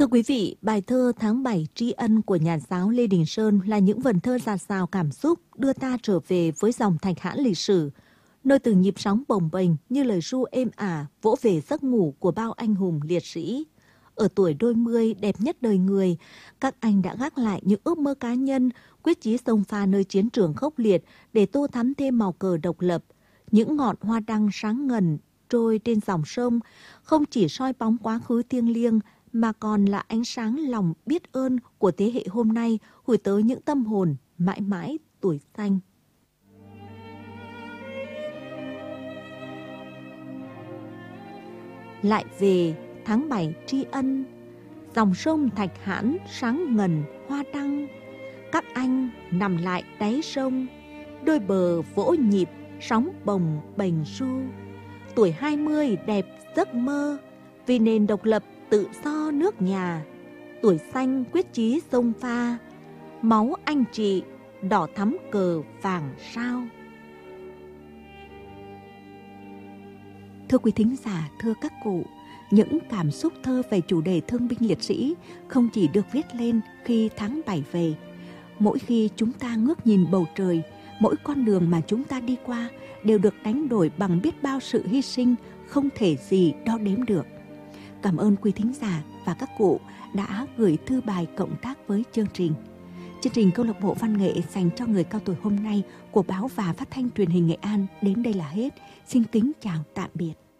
Thưa quý vị, bài thơ Tháng 7 tri ân của nhà giáo Lê Đình Sơn là những vần thơ dạt dào cảm xúc đưa ta trở về với dòng Thạch Hãn lịch sử, nơi từng nhịp sóng bồng bềnh như lời ru êm ả vỗ về giấc ngủ của bao anh hùng liệt sĩ. Ở tuổi đôi mươi đẹp nhất đời người, các anh đã gác lại những ước mơ cá nhân, quyết chí xông pha nơi chiến trường khốc liệt để tô thắm thêm màu cờ độc lập. Những ngọn hoa đăng sáng ngần trôi trên dòng sông không chỉ soi bóng quá khứ thiêng liêng mà còn là ánh sáng lòng biết ơn của thế hệ hôm nay gửi tới những tâm hồn mãi mãi tuổi xanh. Lại về tháng 7 tri ân, dòng sông Thạch Hãn sáng ngần hoa đăng, các anh nằm lại đáy sông, đôi bờ vỗ nhịp sóng bồng bềnh ru. Tuổi 20 đẹp giấc mơ, vì nền độc lập tự do nước nhà. Tuổi xanh quyết chí xông pha, máu anh chị đỏ thắm cờ vàng sao. Thưa quý thính giả, thưa các cụ, những cảm xúc thơ về chủ đề thương binh liệt sĩ không chỉ được viết lên khi tháng 7 về. Mỗi khi chúng ta ngước nhìn bầu trời, mỗi con đường mà chúng ta đi qua đều được đánh đổi bằng biết bao sự hy sinh không thể gì đo đếm được. Cảm ơn quý thính giả và các cụ đã gửi thư bài cộng tác với chương trình. Chương trình Câu lạc bộ Văn nghệ dành cho người cao tuổi hôm nay của báo và phát thanh truyền hình Nghệ An đến đây là hết. Xin kính chào tạm biệt.